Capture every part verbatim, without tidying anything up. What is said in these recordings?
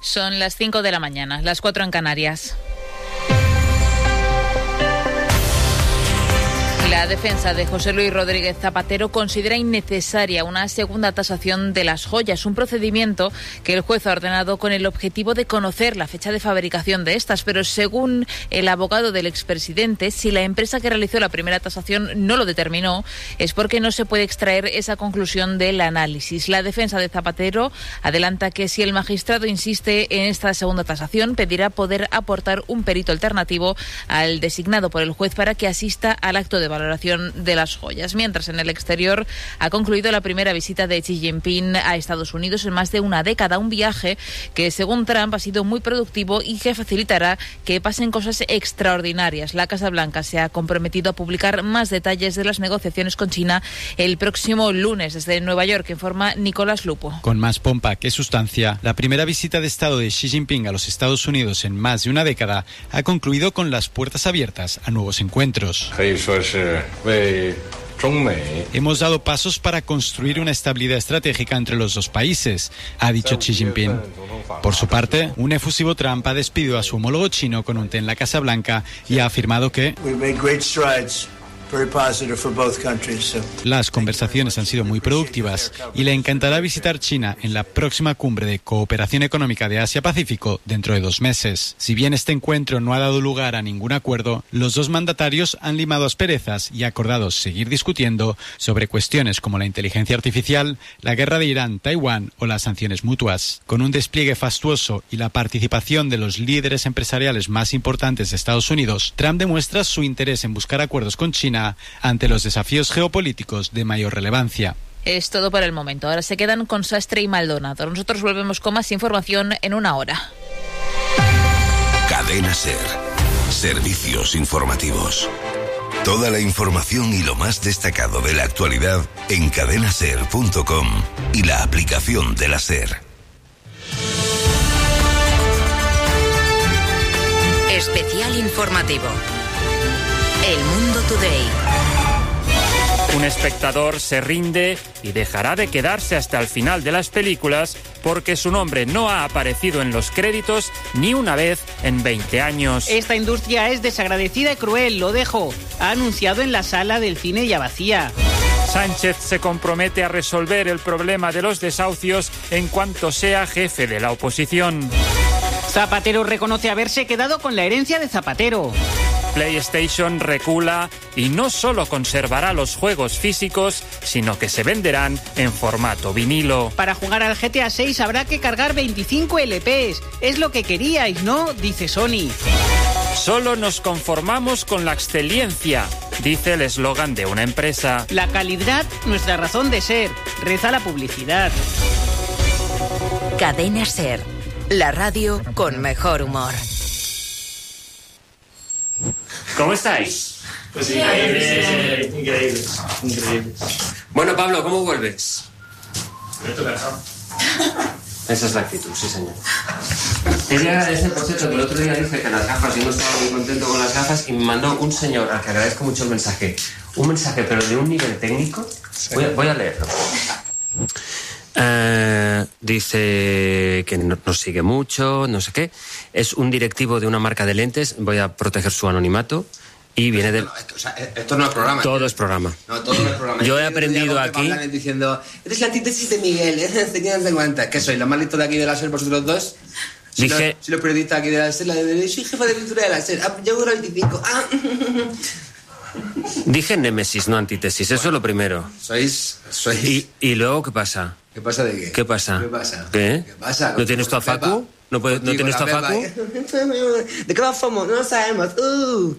Son las cinco de la mañana, las cuatro en Canarias. La defensa de José Luis Rodríguez Zapatero considera innecesaria una segunda tasación de las joyas, un procedimiento que el juez ha ordenado con el objetivo de conocer la fecha de fabricación de estas, pero según el abogado del expresidente, si la empresa que realizó la primera tasación no lo determinó, es porque no se puede extraer esa conclusión del análisis. La defensa de Zapatero adelanta que si el magistrado insiste en esta segunda tasación, pedirá poder aportar un perito alternativo al designado por el juez para que asista al acto de valoración de las joyas. Mientras, en el exterior ha concluido la primera visita de Xi Jinping a Estados Unidos en más de una década, un viaje que, según Trump, ha sido muy productivo y que facilitará que pasen cosas extraordinarias. La Casa Blanca se ha comprometido a publicar más detalles de las negociaciones con China el próximo lunes. Desde Nueva York informa Nicolás Lupo. Con más pompa que sustancia, la primera visita de Estado de Xi Jinping a los Estados Unidos en más de una década ha concluido con las puertas abiertas a nuevos encuentros. Hemos dado pasos para construir una estabilidad estratégica entre los dos países, ha dicho Xi Jinping. Por su parte, un efusivo Trump ha despedido a su homólogo chino con un té en la Casa Blanca y ha afirmado que las conversaciones han sido muy productivas y le encantará visitar China en la próxima cumbre de cooperación económica de Asia-Pacífico dentro de dos meses. Si bien este encuentro no ha dado lugar a ningún acuerdo, los dos mandatarios han limado asperezas y acordado seguir discutiendo sobre cuestiones como la inteligencia artificial, la guerra de Irán, Taiwán o las sanciones mutuas. Con un despliegue fastuoso y la participación de los líderes empresariales más importantes de Estados Unidos, Trump demuestra su interés en buscar acuerdos con China ante los desafíos geopolíticicos de mayor relevancia. Es todo por el momento. Ahora se quedan con Sastre y Maldonado. Nosotros volvemos con más información en una hora. Cadena SER. Servicios informativos. Toda la información y lo más destacado de la actualidad en cadena ser punto com y la aplicación de la SER. Especial informativo. El Mundo Today. Un espectador se rinde y dejará de quedarse hasta el final de las películas porque su nombre no ha aparecido en los créditos ni una vez en veinte años. Esta industria es desagradecida y cruel, lo dejo. Ha anunciado en la sala del cine ya vacía. Sánchez se compromete a resolver el problema de los desahucios en cuanto sea jefe de la oposición. Zapatero reconoce haberse quedado con la herencia de Zapatero. PlayStation recula y no solo conservará los juegos físicos, sino que se venderán en formato vinilo. Para jugar al G T A seis habrá que cargar veinticinco L Pes. Es lo que queríais, ¿no? Dice Sony. Solo nos conformamos con la excelencia, dice el eslogan de una empresa. La calidad, nuestra razón de ser. Reza la publicidad. Cadena SER. La radio con mejor humor. ¿Cómo estáis? Pues increíble, increíble, increíble. Bueno, Pablo, ¿cómo vuelves? Estoy cansado. Esa es la actitud, sí, señor. Quería agradecer, por cierto, que el otro día dije que las gafas, yo no estaba muy contento con las gafas, y me mandó un señor, al que agradezco mucho el mensaje. Un mensaje, pero de un nivel técnico. Sí. Voy, a, voy a leerlo. Uh, dice que no, nos sigue mucho, no sé qué. Es un directivo de una marca de lentes. Voy a proteger su anonimato. Y viene del... No, o sea, esto no es programa. Todo ¿eh? es programa. No, todo no es programa. Yo he aprendido aquí... Diciendo, eres la antítesis de Miguel, ¿eh? ¿Qué soy? ¿Lo más listo de aquí de la SER vosotros dos? Si Dije... Los, si los periodistas aquí de la SER, la de... Soy jefa de pintura de la SER. Ah, yo duro veinticinco. Ah. Dije némesis, no antítesis. Bueno, eso es lo primero. Sois... sois... ¿Y, y luego qué pasa? ¿Qué pasa de qué? ¿Qué pasa? ¿Qué pasa? ¿Qué? ¿Qué pasa? ¿No tienes tu afacu? ¿No, puedes, ¿no tienes tu afacu? ¿De qué vamos? No lo sabemos. Uh.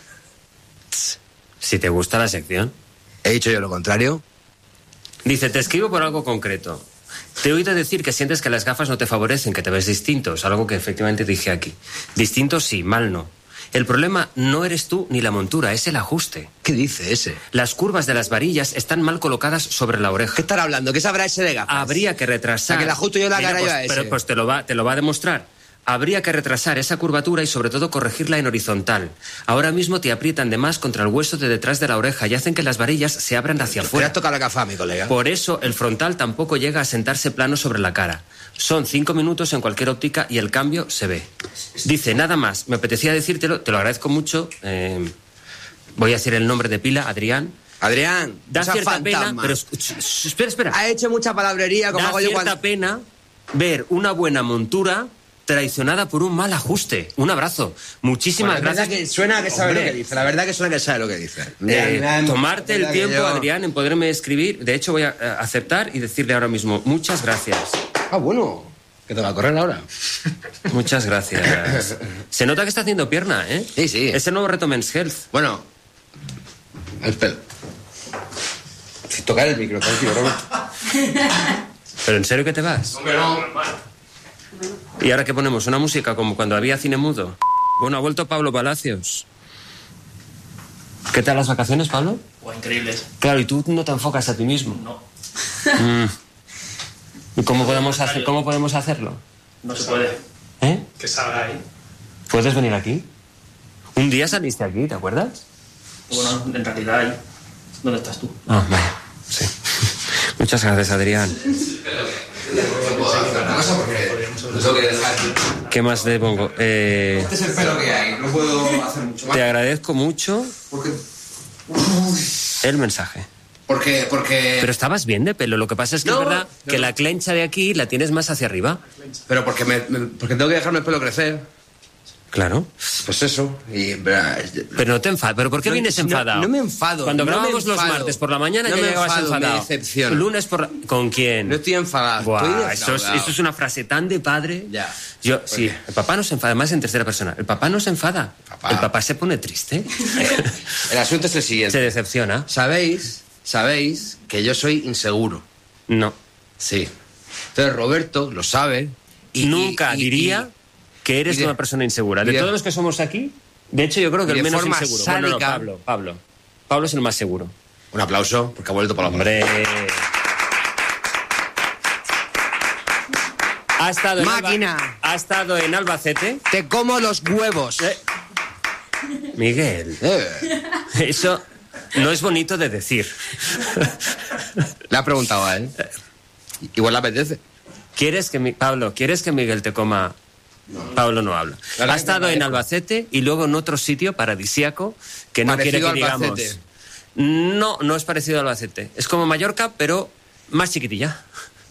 Si te gusta la sección. ¿He dicho yo lo contrario? Dice, te escribo por algo concreto. Te he oído decir que sientes que las gafas no te favorecen, que te ves distinto. Es algo que efectivamente dije aquí. Distinto sí, mal no. El problema no eres tú ni la montura, es el ajuste. ¿Qué dice ese? Las curvas de las varillas están mal colocadas sobre la oreja. ¿Qué estará hablando? ¿Qué sabrá ese de gafas? Habría que retrasar. O sea, que le ajusto yo la cara pues, yo a ese. Pero pues te lo va, te lo va a demostrar. Habría que retrasar esa curvatura y sobre todo corregirla en horizontal. Ahora mismo te aprietan de más contra el hueso de detrás de la oreja y hacen que las varillas se abran hacia afuera. ¿Te has tocado la gafa, mi colega? Por eso el frontal tampoco llega a sentarse plano sobre la cara. Son cinco minutos en cualquier óptica y el cambio se ve. Dice, nada más, me apetecía decírtelo, te lo agradezco mucho. Eh, voy a decir el nombre de pila, Adrián. Adrián, da cierta pena, pero espera, espera. Ha hecho mucha palabrería, como da hago yo cierta cuando... pena ver una buena montura traicionada por un mal ajuste. Un abrazo. Muchísimas Bueno, gracias. La verdad que suena que sabe Hombre. lo que dice. La verdad que suena que sabe lo que dice. Eh, Adrián, tomarte el la verdad que tiempo, yo- Adrián, en poderme escribir. De hecho, voy a eh, aceptar y decirle ahora mismo muchas gracias. Ah, bueno. Que te va a correr ahora. Muchas gracias. Se nota que está haciendo pierna, ¿eh? Sí, sí. Es el nuevo reto Men's Health. Bueno, el pelo. Sin tocar el micro, tranquilo, Roberto. ¿Pero en serio que te vas? Hombre, no. ¿Y ahora qué ponemos? ¿Una música como cuando había cine mudo? Bueno, ha vuelto Pablo Palacios. ¿Qué tal las vacaciones, Pablo? Oh, increíbles. Claro, y tú no te enfocas a ti mismo. No. Mm. ¿Y cómo podemos, hacer, cómo podemos hacerlo? No se puede. ¿Eh? Que salga ahí. ¿Puedes venir aquí? Un día saliste aquí, ¿te acuerdas? Bueno, en realidad ahí. ¿Dónde estás tú? Ah, vale. Sí. Muchas gracias, Adrián. Una cosa porque lo tengo que dejar. ¿Qué más te pongo? Eh, Este es el pelo que hay. No puedo hacer mucho más. te agradezco mucho Porque... el mensaje. Porque... Porque... Pero estabas bien de pelo. Lo que pasa es que No, es verdad no. que la clencha de aquí la tienes más hacia arriba. Pero porque, me, me- porque tengo que dejarme el pelo crecer. Claro. Pues eso. Y... Pero no te enfadas. ¿Pero por qué No, vienes no, enfadado? no me enfado, Cuando no me grabamos los enfado. martes por la mañana No ya me llegabas enfado, me enfadado. decepciona. Lunes por la... ¿Con quién? No estoy enfadado. Buah, estoy eso, es, defraudado. eso es una frase tan de padre. Ya. Yo, sí, qué? el papá no se enfada, más en tercera persona. El papá no se enfada. Papá. El papá se pone triste. El asunto es el Se siguiente. decepciona. ¿Sabéis? ¿Sabéis que yo soy inseguro? No. Sí. Entonces Roberto lo sabe. Y, Nunca y- y- diría que eres y de- una persona insegura. y De, de- todos los que somos aquí, de hecho yo creo que y el de menos forma inseguro. Bueno, no, sádica- Pablo, Pablo. Pablo es el más seguro. Un aplauso, porque ha vuelto por la Hombre. Ha estado en Máquina. Alba- ha estado en Albacete. Te como los huevos. Miguel, Eh. eso no es bonito de decir. Le ha preguntado a él. Igual le apetece. ¿Quieres que mi... Pablo, ¿quieres que Miguel te coma? Pablo no habla. Claro Ha que estado me en parezco. Albacete y luego en otro sitio paradisíaco que no Parecido quiere que a digamos. Albacete. No, no es parecido a Albacete. Es como Mallorca, pero más chiquitilla.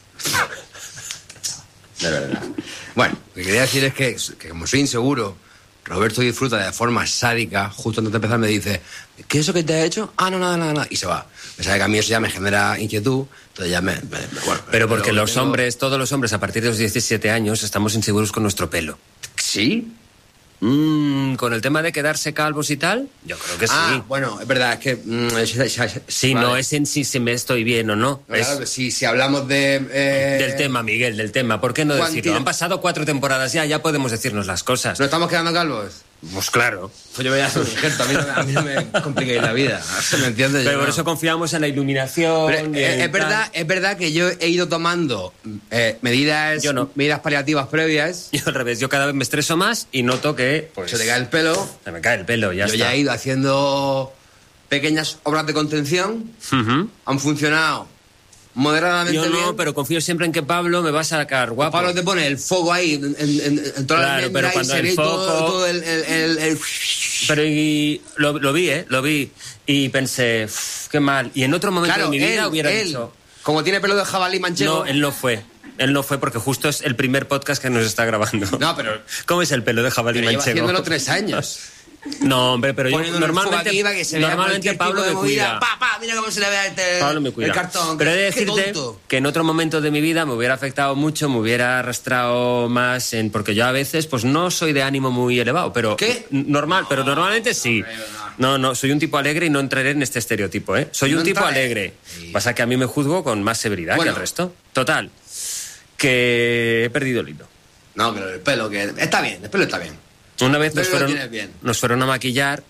De verdad. Bueno, lo que quería decir es que, que como soy inseguro, Roberto disfruta de forma sádica. Justo antes de empezar me dice, ¿qué es eso que te ha hecho? Ah, no, nada, nada, nada. Y se va. Me sabe que a mí eso ya me genera inquietud. Entonces ya me... me- me- bueno, Pero porque luego los tengo- hombres, todos los hombres a partir de los diecisiete años estamos inseguros con nuestro pelo. ¿Sí? Mm, con el tema de quedarse calvos y tal, yo creo que sí. Ah, bueno, es verdad, es que... mm, es- es- es- Sí, vale. no es en sí si me estoy bien o no. No, es claro, si, si hablamos de... eh, del tema, Miguel, del tema. ¿Por qué no Juan decirlo? Tino- Han pasado cuatro temporadas ya, ya podemos decirnos las cosas. ¿No estamos quedando calvos? Pues claro. Pues yo voy a hacer un injerto, a mí no, me- a mí no me compliquéis la vida. ¿Me entiendes? Pero Yo por no. eso confiamos en la iluminación. Pero, y eh, en es, verdad, tal. es verdad que yo he ido tomando eh, medidas, Yo no. medidas paliativas previas. Yo al revés, yo cada vez me estreso más y noto que pues, Se te cae el pelo. se me cae el pelo, ya yo está. ya he ido haciendo pequeñas obras de contención. Ujú. Han funcionado moderadamente Yo no, bien. pero confío siempre en que Pablo me va a sacar guapo. Pablo te pone el fuego ahí en, en, en- en toda la Claro, almendra pero y cuando se el ve todo, foco- todo el... el- el- el- Pero y lo, lo vi, ¿eh? Lo vi. Y pensé, "Uf, qué mal. Y en otro momento Claro, de mi vida él, hubiera él, dicho... como tiene pelo de jabalí manchego... No, él no fue. Él no fue porque justo es el primer podcast que nos está grabando. No, pero- ¿Cómo es el pelo de jabalí pero lleva manchego? haciéndolo tres años. No, hombre, pero yo Poniéndole el fuego normalmente, aquí para que se vea normalmente cualquier Pablo tipo de me movida. cuida. Pa, pa, mira cómo se le ve el, Pablo me cuida. el cartón. Pero he de Qué decirte tonto. que en otro momento de mi vida me hubiera afectado mucho, me hubiera arrastrado más en... Porque yo a veces pues no soy de ánimo muy elevado, pero... ¿Qué? n- Normal, pero normalmente sí. No, no, soy un tipo alegre y no entraré en este estereotipo, ¿eh? Soy No un tipo entraré. alegre. Sí. Pasa que a mí me juzgo con más severidad Bueno. que el resto. Total, que he perdido el hilo. No, pero el pelo que... Está bien, el pelo está bien. Una vez nos Pero lo fueron, tienes bien. nos fueron a maquillar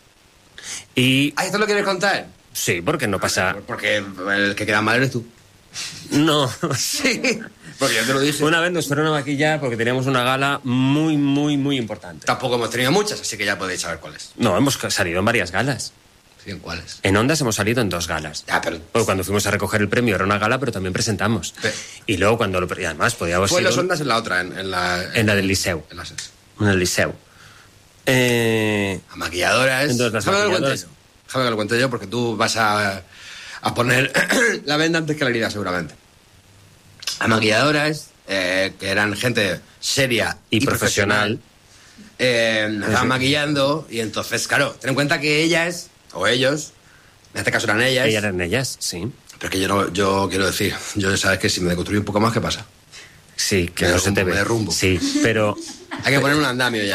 y... ¿Ah, esto lo quieres contar? Sí, porque no pasa... Porque el que queda mal eres tú. No, Sí. Porque yo te lo dije. Una vez nos fueron a maquillar porque teníamos una gala muy, muy, muy importante. Tampoco hemos tenido muchas, así que ya podéis saber cuáles. No, hemos salido en varias galas. Sí, ¿en cuáles? En Ondas hemos salido en dos galas. Ya, pero... Porque cuando fuimos a recoger el premio era una gala, pero también presentamos. Pero... Y luego cuando lo... Y además podíamos... Fue en ir las Ondas en la otra, en, en la... En la del Liceu. En la S E S. En el Liceu. Eh... La maquilladora es... Entonces, las Déjame que lo cuente maquilladoras... yo. Déjame que lo cuente yo porque tú vas a, a poner la venda antes que la herida, seguramente. La maquilladora es... Eh, que eran gente seria y, y profesional, profesional, eh, me estaban maquillando y entonces, claro, ten en cuenta que ella es, o ellos, en este caso eran ellas. Ellas eran ellas, sí. Pero es que yo no, yo quiero decir, yo sabes que si me deconstruyo un poco más, ¿qué pasa? Sí, que me no se te ve. Me derrumbo. Sí, pero... Hay que poner un andamio ya.